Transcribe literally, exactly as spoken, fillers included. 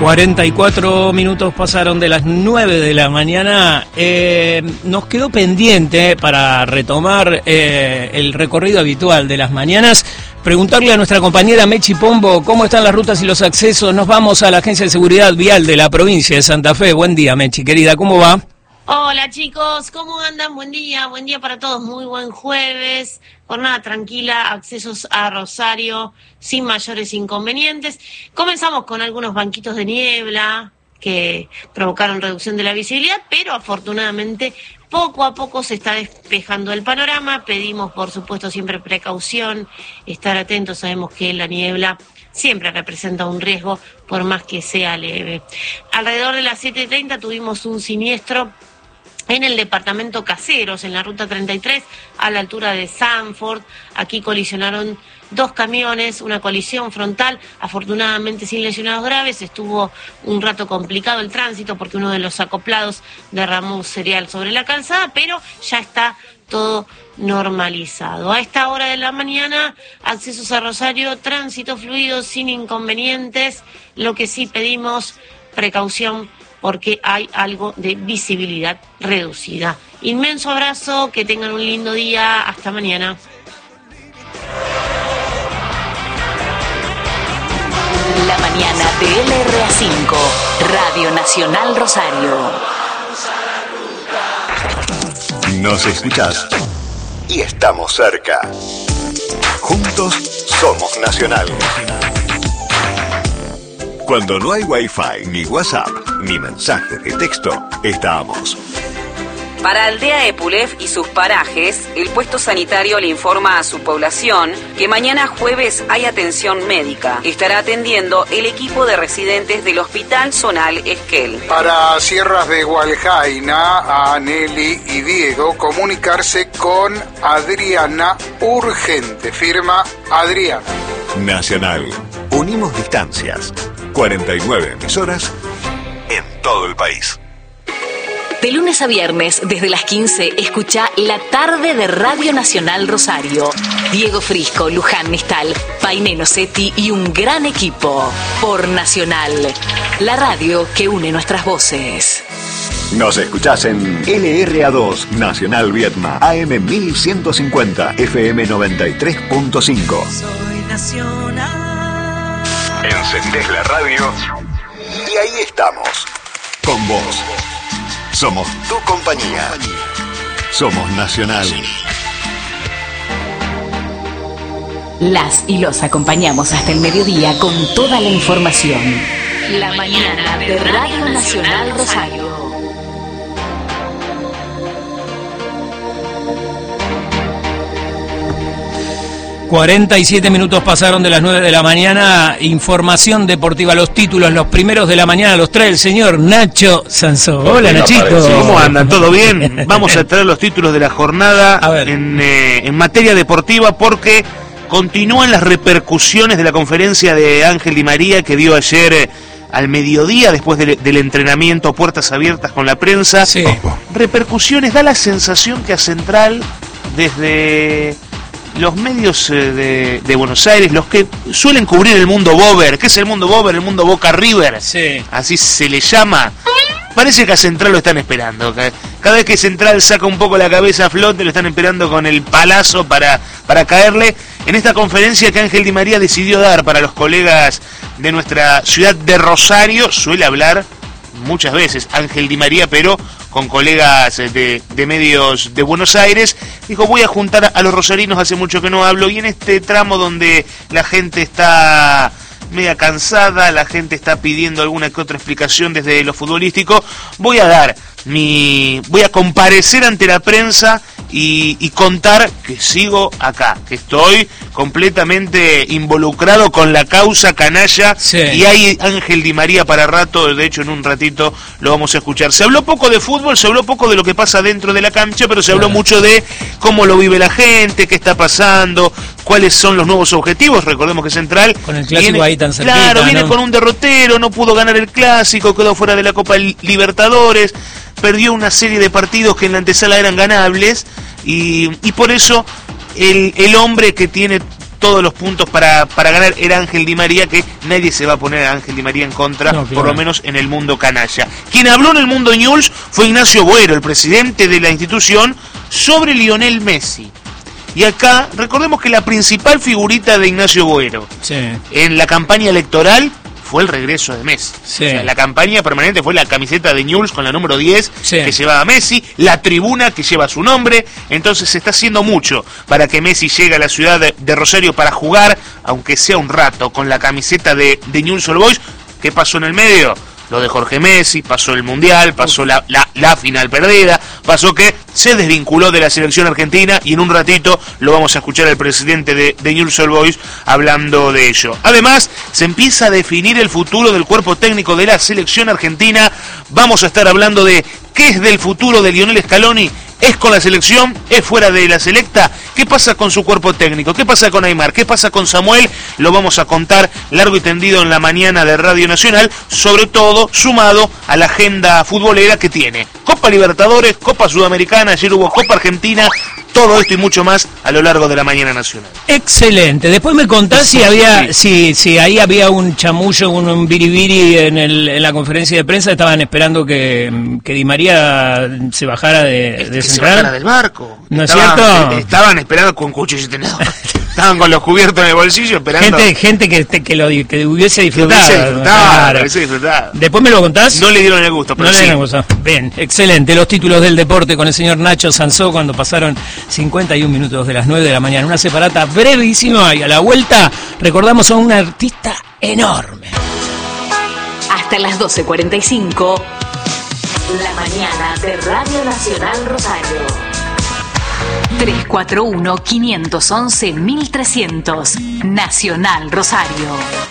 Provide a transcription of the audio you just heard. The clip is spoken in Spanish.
cuarenta y cuatro minutos pasaron de las nueve de la mañana. Eh, nos quedó pendiente para retomar eh, el recorrido habitual de las mañanas. Preguntarle a nuestra compañera Mechi Pombo cómo están las rutas y los accesos. Nos vamos a la Agencia de Seguridad Vial de la provincia de Santa Fe. Buen día, Mechi, querida, ¿cómo va? Hola chicos, ¿cómo andan? Buen día, buen día para todos, muy buen jueves, jornada tranquila, accesos a Rosario sin mayores inconvenientes. Comenzamos con algunos banquitos de niebla que provocaron reducción de la visibilidad, pero afortunadamente poco a poco se está despejando el panorama. Pedimos por supuesto siempre precaución, estar atentos, sabemos que la niebla siempre representa un riesgo por más que sea leve. Alrededor de las siete y treinta tuvimos un siniestro en el departamento Caseros, en la ruta treinta y tres, a la altura de Sanford. Aquí colisionaron dos camiones, una colisión frontal, afortunadamente sin lesionados graves. Estuvo un rato complicado el tránsito porque uno de los acoplados derramó un cereal sobre la calzada, pero ya está todo normalizado. A esta hora de la mañana, accesos a Rosario, tránsito fluido sin inconvenientes. Lo que sí pedimos, precaución, porque hay algo de visibilidad reducida. Inmenso abrazo, que tengan un lindo día, hasta mañana. La mañana de L R A cinco, Radio Nacional Rosario. Nos escuchás y estamos cerca. Juntos somos Nacional. Cuando no hay Wi-Fi, ni WhatsApp, ni mensajes de texto, estamos. Para Aldea Epulef y sus parajes, el puesto sanitario le informa a su población que mañana jueves hay atención médica. Estará atendiendo el equipo de residentes del Hospital Zonal Esquel. Para Sierras de Hualjaina, a Nelly y Diego, comunicarse con Adriana urgente. Firma Adriana. Nacional. Unimos distancias. cuarenta y nueve emisoras en todo el país. De lunes a viernes, desde las quince, escucha La Tarde de Radio Nacional Rosario. Diego Frisco, Luján Nistal, Painé Nocetti y un gran equipo. Por Nacional, la radio que une nuestras voces. Nos escuchás en L R A dos, Nacional Viedma, A M mil ciento cincuenta, F M noventa y tres punto cinco. Soy Nacional. Encendés la radio y ahí estamos, con vos. Somos tu compañía. Somos Nacional. Las y los acompañamos hasta el mediodía con toda la información. La mañana de Radio Nacional Rosario. cuarenta y siete minutos pasaron de las nueve de la mañana. Información deportiva, los títulos, los primeros de la mañana los trae el señor Nacho Sansó. Hola, Nachito. ¿Cómo andan? ¿Todo bien? Vamos a traer los títulos de la jornada en, eh, en materia deportiva, porque continúan las repercusiones de la conferencia de Ángel Di María que dio ayer eh, al mediodía, después de, del entrenamiento, puertas abiertas con la prensa. Sí. Repercusiones, da la sensación que a Central, desde los medios eh, de, de Buenos Aires, los que suelen cubrir el mundo Bober, ¿qué es el mundo Bober? El mundo Boca River, sí, así se le llama. Parece que a Central lo están esperando. Cada vez que Central saca un poco la cabeza a flote, lo están esperando con el palazo para, para caerle. En esta conferencia que Ángel Di María decidió dar para los colegas de nuestra ciudad de Rosario, suele hablar muchas veces Ángel Di María, pero con colegas de, de medios de Buenos Aires. Dijo, voy a juntar a los rosarinos, hace mucho que no hablo, y en este tramo donde la gente está media cansada, la gente está pidiendo alguna que otra explicación desde lo futbolístico, voy a dar mi... voy a comparecer ante la prensa y, y contar que sigo acá, que estoy completamente involucrado con la causa canalla, sí. Y hay Ángel Di María para rato, de hecho en un ratito lo vamos a escuchar. Se habló poco de fútbol, se habló poco de lo que pasa dentro de la cancha, pero se habló claro. mucho de cómo lo vive la gente, qué está pasando, cuáles son los nuevos objetivos. Recordemos que Central con el clásico viene, ahí tan cerquita, claro, viene ¿no? con un derrotero, no pudo ganar el clásico, quedó fuera de la Copa Libertadores, perdió una serie de partidos que en la antesala eran ganables, y, y por eso el, el hombre que tiene todos los puntos para, para ganar. Era Ángel Di María, que nadie se va a poner a Ángel Di María en contra, no, claro. por lo menos en el mundo canalla. Quien habló en el mundo News fue Ignacio Boero, el presidente de la institución, sobre Lionel Messi. Y acá, recordemos que la principal figurita de Ignacio Boero sí. en la campaña electoral fue el regreso de Messi. Sí. O sea, la campaña permanente fue la camiseta de Newell's con la número diez sí. que llevaba Messi, la tribuna que lleva su nombre. Entonces se está haciendo mucho para que Messi llegue a la ciudad de, de Rosario para jugar, aunque sea un rato, con la camiseta de, de Newell's Old Boys. ¿Qué pasó en el medio? Lo de Jorge Messi, pasó el Mundial, pasó la, la, la final perdida, pasó que se desvinculó de la selección argentina y en un ratito lo vamos a escuchar al presidente de, de Newell's Old Boys hablando de ello. Además, se empieza a definir el futuro del cuerpo técnico de la selección argentina. Vamos a estar hablando de qué es del futuro de Lionel Scaloni. ¿Es con la selección? ¿Es fuera de la selecta? ¿Qué pasa con su cuerpo técnico? ¿Qué pasa con Aymar? ¿Qué pasa con Samuel? Lo vamos a contar largo y tendido en la mañana de Radio Nacional, sobre todo sumado a la agenda futbolera que tiene. Copa Libertadores, Copa Sudamericana, ayer hubo Copa Argentina, todo esto y mucho más a lo largo de la mañana nacional. Excelente. Después me contás si había, si, si ahí había un chamullo, un, un biribiri en, el, en la conferencia de prensa. Estaban esperando que, que Di María se bajara de, de se bajara del barco. ¿No estaban, es cierto? Estaban esperando con cuchillos y tenedores. Estaban con los cubiertos en el bolsillo esperando. Gente, gente que, que lo que hubiese disfrutado. Que hubiese disfrutado, claro. hubiese disfrutado. Después me lo contás. No le dieron el gusto, pero no sí. le dieron el gusto. Bien, excelente. Los títulos del deporte con el señor Nacho Sansó cuando pasaron cincuenta y un minutos de las nueve de la mañana. Una separata brevísima y a la vuelta recordamos a un artista enorme. Hasta las doce cuarenta y cinco, la mañana de Radio Nacional Rosario. tres cuatro uno, cinco uno uno, mil trescientos Nacional Rosario.